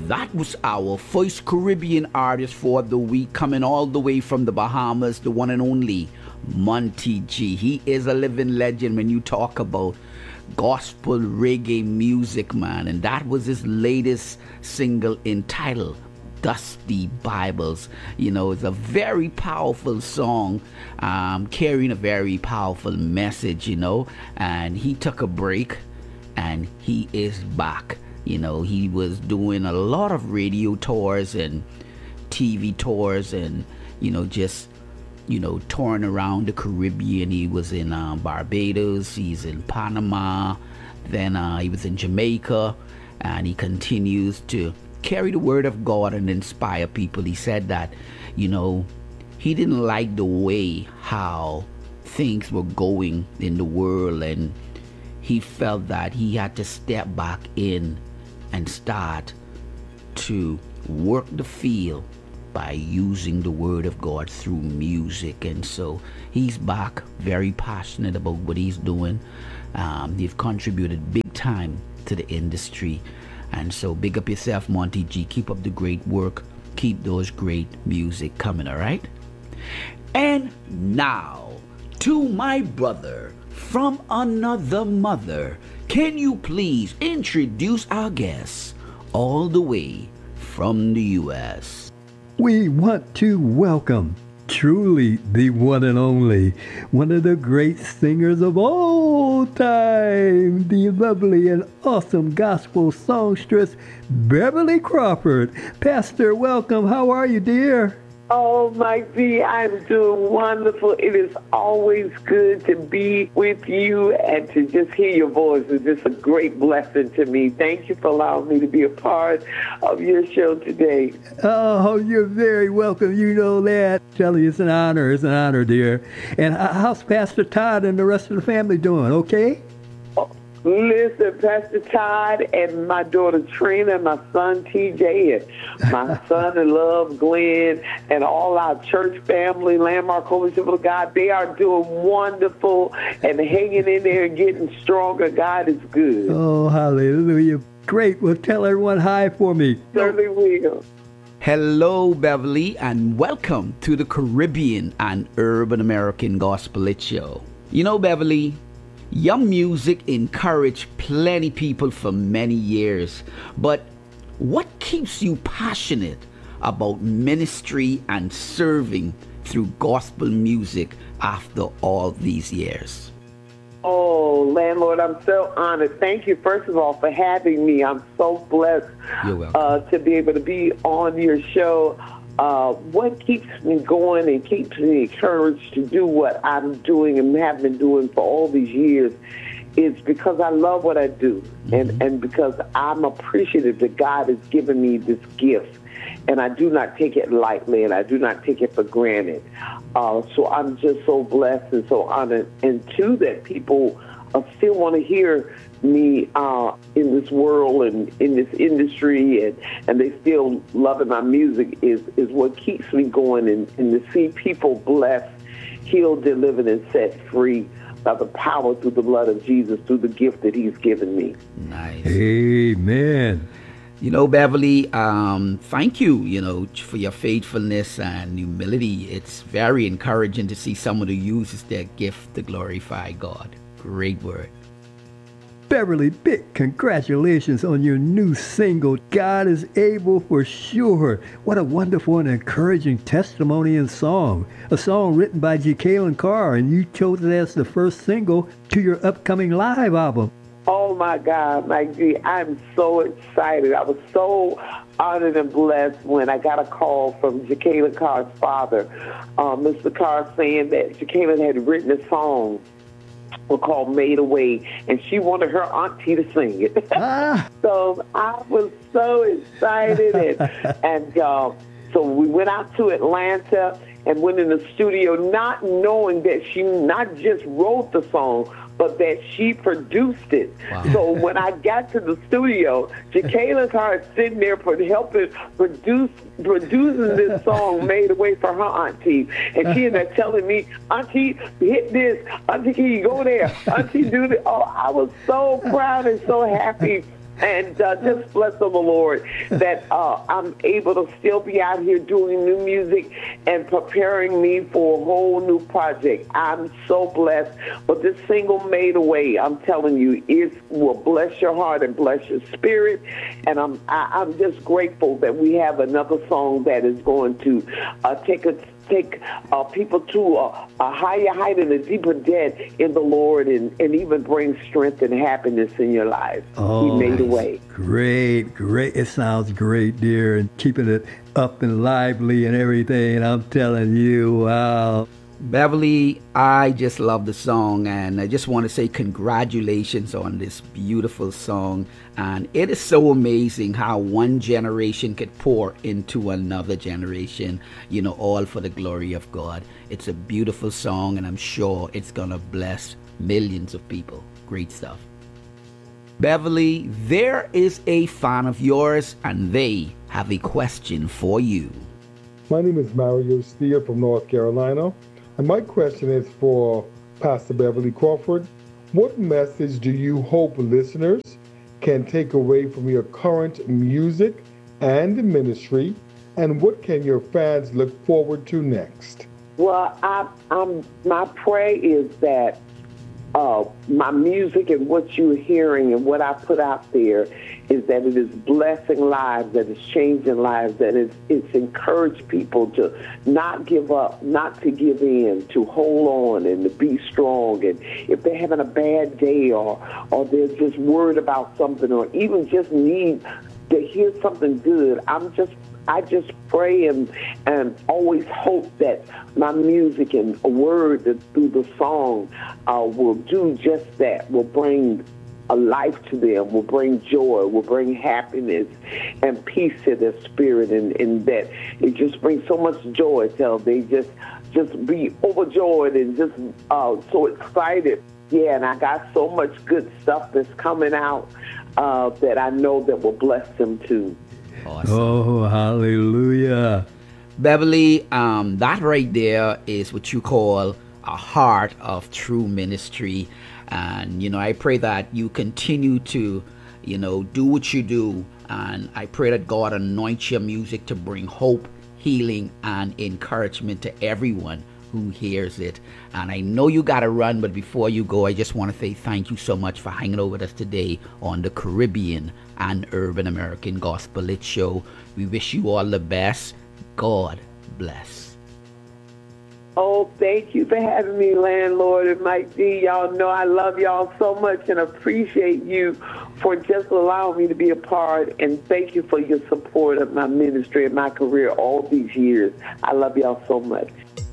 That was our first Caribbean artist for the week, coming all the way from the Bahamas, the one and only Monty G. He is a living legend when you talk about gospel reggae music, man. And that was his latest single entitled Dusty Bibles. You know, it's a very powerful song, carrying a very powerful message, you know. And he took a break and he is back. You know, he was doing a lot of radio tours and TV tours and, you know, just, you know, touring around the Caribbean. He was in Barbados, he's in Panama, then he was in Jamaica, and he continues to carry the word of God and inspire people. He said that, you know, he didn't like the way how things were going in the world, and he felt that he had to step back in and start to work the field by using the word of God through music. And so he's back, very passionate about what he's doing. He's contributed big time to the industry. And so big up yourself, Monty G. Keep up the great work. Keep those great music coming, all right? And now, to my brother from another mother, can you please introduce our guest all the way from the U.S.? We want to welcome truly the one and only, one of the great singers of all time, the lovely and awesome gospel songstress, Beverly Crawford. Pastor, welcome. How are you, dear? Oh, Mike B, I'm doing wonderful. It is always good to be with you and to just hear your voice. It's just a great blessing to me. Thank you for allowing me to be a part of your show today. Oh, you're very welcome. You know that. Tell you it's an honor, dear. And how's Pastor Todd and the rest of the family doing? Okay? Listen, Pastor Todd and my daughter Trina, my son TJ, and my son-in-law Glenn, and all our church family, Landmark Holy Temple of God, they are doing wonderful and hanging in there and getting stronger. God is good. Oh, hallelujah. Great. Well, tell everyone hi for me. Certainly will. Hello, Beverly, and welcome to the Caribbean and Urban American Gospel Hit Show. You know, Beverly, your music encouraged plenty people for many years, but what keeps you passionate about ministry and serving through gospel music after all these years? Oh, landlord, I'm so honored. Thank you, first of all, for having me. I'm so blessed to be able to be on your show. What keeps me going and keeps me encouraged to do what I'm doing and have been doing for all these years is because I love what I do, and because I'm appreciative that God has given me this gift, and I do not take it lightly, and I do not take it for granted. So I'm just so blessed and so honored, and two, that people still want to hear me in this world and in this industry, and they still loving my music is what keeps me going, and to see people blessed, healed, delivered, and set free by the power through the blood of Jesus, through the gift that he's given me. Nice. Amen. You know, Beverly, thank you, you know, for your faithfulness and humility. It's very encouraging to see someone who uses their gift to glorify God. Great word. Beverly, big congratulations on your new single, God is Able, for sure. What a wonderful and encouraging testimony and song. A song written by Jacqueline Carr, and you chose it as the first single to your upcoming live album. Oh, my God, Mike G, I'm so excited. I was so honored and blessed when I got a call from Jacqueline Carr's father, Mr. Carr, saying that Jacqueline had written a song called Made Away, and she wanted her auntie to sing it. So I was so excited, and so we went out to Atlanta and went in the studio, not knowing that she not just wrote the song, but that she produced it. Wow. So when I got to the studio, Jacqueline Carr is sitting there for helping producing this song, Made Away, for her auntie. And she ended up telling me, Auntie, hit this. Auntie, can you go there? Auntie, do this. Oh, I was so proud and so happy And just bless the Lord that I'm able to still be out here doing new music and preparing me for a whole new project. I'm so blessed. But this single, Made Away, I'm telling you, it will bless your heart and bless your spirit. And I'm just grateful that we have another song that is going to take people to a higher height and a deeper depth in the Lord, and even bring strength and happiness in your life. Oh, He made a way. Great. It sounds great, dear, and keeping it up and lively and everything. I'm telling you, wow. Beverly, I just love the song, and I just want to say congratulations on this beautiful song. And it is so amazing how one generation could pour into another generation, all for the glory of God. It's a beautiful song, and I'm sure it's going to bless millions of people. Great stuff. Beverly, there is a fan of yours, and they have a question for you. My name is Mario Steer from North Carolina. And my question is for Pastor Beverly Crawford. What message do you hope listeners can take away from your current music and ministry? And what can your fans look forward to next? Well, my prayer is that my music and what you're hearing and what I put out there is that it is blessing lives, that it's changing lives, that it's encouraged people to not give up, not to give in, to hold on and to be strong. And if they're having a bad day or they're just worried about something or even just need to hear something good, I just pray and always hope that my music and a word through the song will do just that, will bring a life to them, will bring joy, will bring happiness and peace to their spirit, and that it just brings so much joy till they just be overjoyed and just so excited. Yeah, and I got so much good stuff that's coming out that I know that will bless them too. Awesome. Oh, hallelujah. Beverly, that right there is what you call a heart of true ministry. And, I pray that you continue to, do what you do. And I pray that God anoints your music to bring hope, healing, and encouragement to everyone who hears it. And I know you got to run, but before you go, I just want to say thank you so much for hanging out with us today on the Caribbean and Urban American Gospel Lit Show. We wish you all the best. God bless. Oh, thank you for having me, Landlord and Mike D. Y'all know I love y'all so much and appreciate you for just allowing me to be a part. And thank you for your support of my ministry and my career all these years. I love y'all so much.